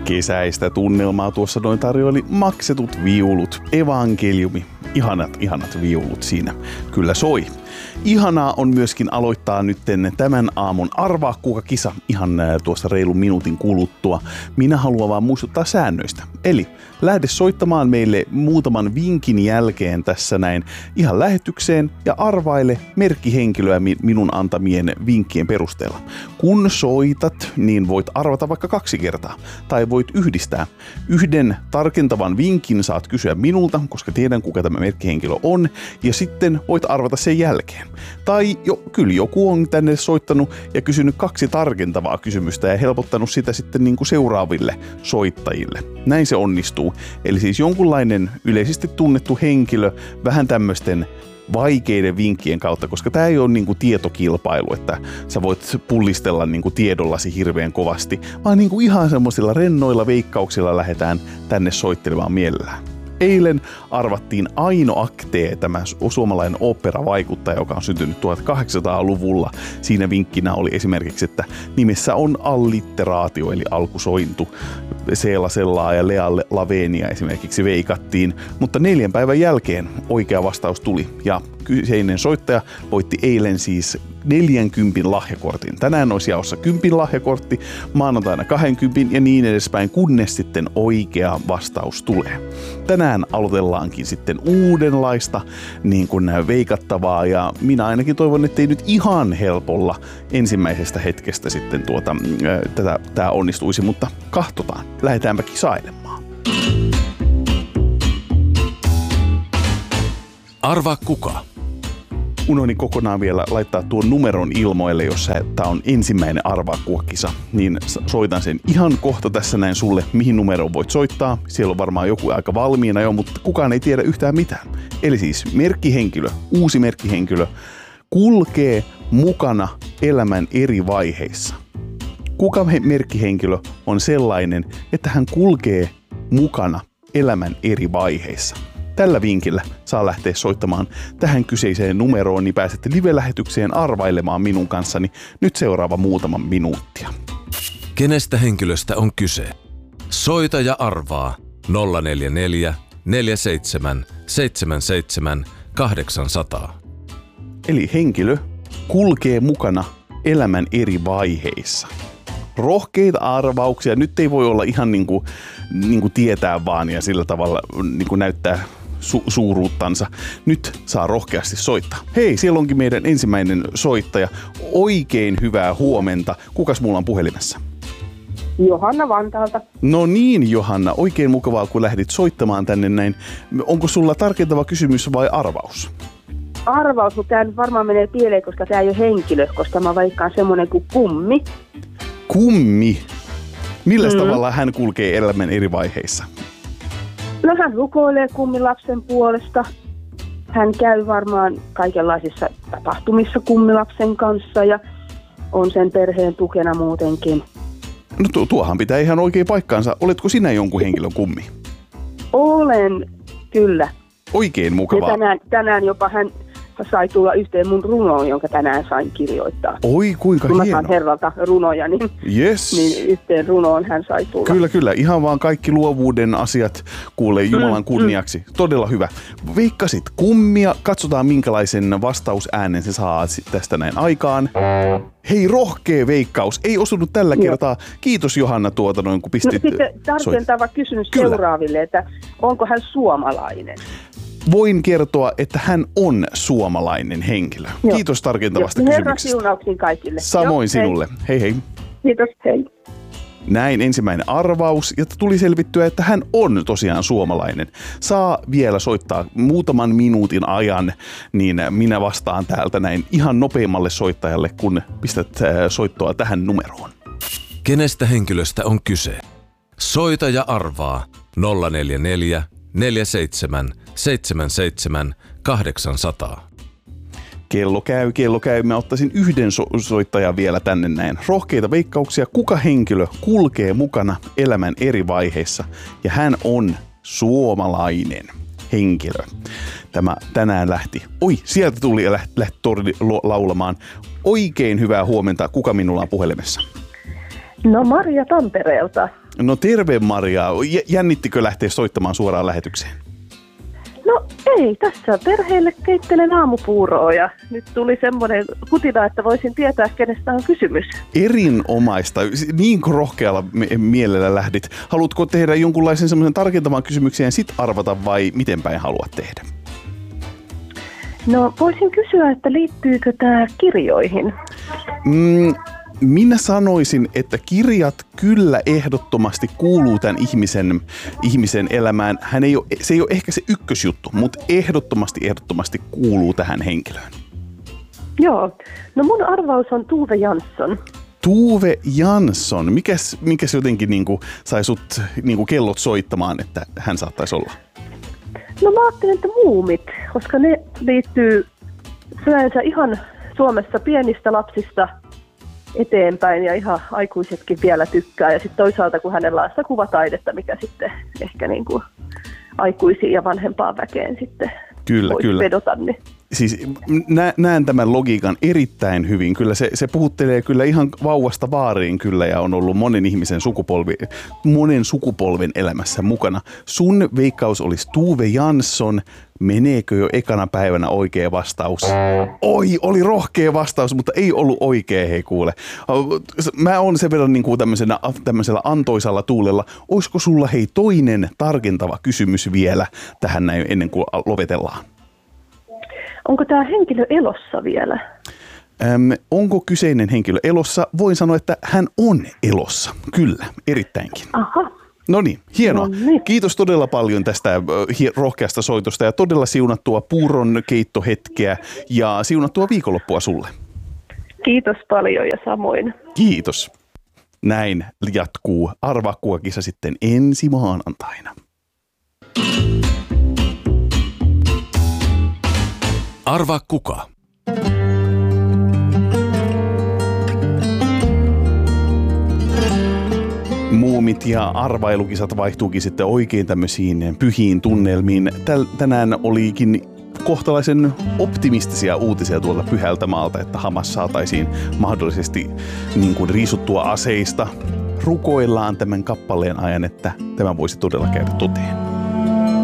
Kesäistä tunnelmaa tuossa noin tarjoili maksetut viulut, evankeliumi. Ihanat viulut siinä kyllä soi. Ihanaa on myöskin aloittaa nyt tämän aamun Arvaa kuka kisa ihan tuossa reilun minuutin kuluttua. Minä haluan vaan muistuttaa säännöistä. Eli lähde soittamaan meille muutaman vinkin jälkeen tässä näin ihan lähetykseen ja arvaile merkkihenkilöä minun antamien vinkkien perusteella. Kun soitat, niin voit arvata vaikka 2 kertaa tai voit yhdistää. Yhden tarkentavan vinkin saat kysyä minulta, koska tiedän kuka tämä merkkihenkilö on, ja sitten voit arvata sen jälkeen. Tai kyllä joku on tänne soittanut ja kysynyt 2 tarkentavaa kysymystä ja helpottanut sitä sitten niin kuin seuraaville soittajille. Näin se onnistuu. Eli siis jonkunlainen yleisesti tunnettu henkilö vähän tämmöisten vaikeiden vinkkien kautta, koska tämä ei ole niinku tietokilpailu, että sä voit pullistella niinku tiedollasi hirveän kovasti, vaan niinku ihan semmoisilla rennoilla veikkauksilla lähdetään tänne soittelemaan mielellään. Eilen arvattiin Aino Aktee, tämä suomalainen oopperavaikuttaja, joka on syntynyt 1800-luvulla. Siinä vinkkinä oli esimerkiksi, että nimessä on allitteraatio, eli alkusointu. Seela Sellaa ja Lea Lavenia esimerkiksi veikattiin, mutta 4 päivän jälkeen oikea vastaus tuli. Ja kyseinen soittaja voitti eilen siis 40 lahjakortin. Tänään olisi jaossa 10 lahjakortti, maanantaina 20 ja niin edespäin, kunnes sitten oikea vastaus tulee. Tänään aloitellaankin sitten uudenlaista niin kuin veikattavaa ja minä ainakin toivon, ettei nyt ihan helpolla ensimmäisestä hetkestä sitten tämä onnistuisi, mutta katsotaan. Lähdetäänpä kisailemaan. Arvaa kuka? Unohdin kokonaan vielä laittaa tuon numeron ilmoille, jos tämä on ensimmäinen Arvaa kuka -kisa, niin soitan sen ihan kohta tässä näin sulle, mihin numeroon voit soittaa. Siellä on varmaan joku aika valmiina jo, mutta kukaan ei tiedä yhtään mitään. Eli siis merkkihenkilö, uusi merkkihenkilö, kulkee mukana elämän eri vaiheissa. Kuka merkkihenkilö on sellainen, että hän kulkee mukana elämän eri vaiheissa? Tällä vinkillä saa lähteä soittamaan tähän kyseiseen numeroon, niin pääsette live-lähetykseen arvailemaan minun kanssani nyt seuraava muutaman minuuttia. Kenestä henkilöstä on kyse? Soita ja arvaa 044 47 77 800. Eli henkilö kulkee mukana elämän eri vaiheissa. Rohkeita arvauksia. Nyt ei voi olla ihan niin kuin tietää vaan ja sillä tavalla niin kuin näyttää suuruuttansa. Nyt saa rohkeasti soittaa. Hei, siellä onkin meidän ensimmäinen soittaja. Oikein hyvää huomenta. Kukas mulla on puhelimessa? Johanna Vantaalta. No niin, Johanna. Oikein mukavaa, kun lähdit soittamaan tänne näin. Onko sulla tarkentava kysymys vai arvaus? Arvaus, mutta tämä nyt varmaan menee pieleen, koska tämä ei ole henkilö, koska mä vaikkaan semmoinen kuin kummi. Kummi? Millä tavalla hän kulkee elämän eri vaiheissa? No hän rukoilee kummilapsen puolesta. Hän käy varmaan kaikenlaisissa tapahtumissa kummilapsen kanssa ja on sen perheen tukena muutenkin. No tuohan pitää ihan oikein paikkaansa. Oletko sinä jonkun henkilön kummi? Olen, kyllä. Oikein mukavaa. Ja tänään jopa hän sai tulla yhteen mun runoon, jonka tänään sain kirjoittaa. Oi, kuinka kun hienoa. Kun mä saan Herralta runoja, niin, yes. niin yhteen runoon hän sai tulla. Kyllä. Ihan vaan kaikki luovuuden asiat kuulee Jumalan kunniaksi. Todella hyvä. Veikkasit kummia. Katsotaan, minkälaisen vastausäänen se saa tästä näin aikaan. Hei, rohkea veikkaus. Ei osunut tällä kertaa. Kiitos Johanna kun pistit. No sitten tarkentava kysymys seuraaville, että onko hän suomalainen? Voin kertoa, että hän on suomalainen henkilö. Joo. Kiitos tarkentavasta kysymyksestä. Herra siunauksin kaikille. Samoin sinulle. Hei. Kiitos, hei. Näin ensimmäinen arvaus, ja tuli selvittyä, että hän on tosiaan suomalainen. Saa vielä soittaa muutaman minuutin ajan, niin minä vastaan täältä näin ihan nopeimmalle soittajalle, kun pistät soittoa tähän numeroon. Kenestä henkilöstä on kyse? Soita ja arvaa 044 47 77 800. Kello käy. Mä ottaisin yhden soittajan vielä tänne näin. Rohkeita veikkauksia. Kuka henkilö kulkee mukana elämän eri vaiheissa? Ja hän on suomalainen henkilö. Tämä tänään lähti. Oi, sieltä tuli ja lähti Torni laulamaan. Oikein hyvää huomenta. Kuka minulla on puhelimessa? No Maria Tampereelta. No terve Maria. Jännittikö lähteä soittamaan suoraan lähetykseen? No ei, tässä perheelle keittelen aamupuuroa ja nyt tuli semmoinen kutina, että voisin tietää, kenestä on kysymys. Erinomaista. Niin rohkealla mielellä lähdit. Haluatko tehdä jonkunlaisen semmoisen tarkentavan kysymyksen ja sit arvata vai miten päin haluat tehdä? No voisin kysyä, että liittyykö tämä kirjoihin? Minä sanoisin, että kirjat kyllä ehdottomasti kuuluu tämän ihmisen elämään. Se ei ole ehkä se ykkösjuttu, mutta ehdottomasti kuuluu tähän henkilöön. Joo. No mun arvaus on Tuve Jansson. Tuve Jansson. Mikäs jotenkin sai sut kellot soittamaan, että hän saattaisi olla? No mä ajattelen, että muumit, koska ne liittyy yleensä ihan Suomessa pienistä lapsista eteenpäin ja ihan aikuisetkin vielä tykkää. Ja sitten toisaalta, kun hänellä on sitä kuvataidetta, mikä sitten ehkä aikuisiin ja vanhempaan väkeen sitten voisi vedota. Niin. Siis näen tämän logiikan erittäin hyvin. Kyllä se puhuttelee kyllä ihan vauvasta vaariin kyllä ja on ollut monen sukupolven elämässä mukana. Sun veikkaus olisi Tuve Jansson. Meneekö jo ekana päivänä oikea vastaus? Oi, oli rohkea vastaus, mutta ei ollut oikea, hei kuule. Mä oon sen verran tämmöisellä antoisalla tuulella. Oisko sulla hei toinen tarkentava kysymys vielä tähän näin ennen kuin lopetellaan? Onko tämä henkilö elossa vielä? Onko kyseinen henkilö elossa? Voin sanoa, että hän on elossa. Kyllä, erittäinkin. Aha. No niin, hienoa. No niin. Kiitos todella paljon tästä rohkeasta soitosta ja todella siunattua puuron keittohetkeä ja siunattua viikonloppua sulle. Kiitos paljon ja samoin. Kiitos. Näin jatkuu Arvaa kuka -kisa sitten ensi maanantaina. Arvaa kuka. Muumit ja arvailukisat vaihtuukin sitten oikein tämmöisiin pyhiin tunnelmiin. Tänään olikin kohtalaisen optimistisia uutisia tuolta Pyhältä maalta, että Hamas saataisiin mahdollisesti riisuttua aseista. Rukoillaan tämän kappaleen ajan, että tämä voisi todella käydä toteen.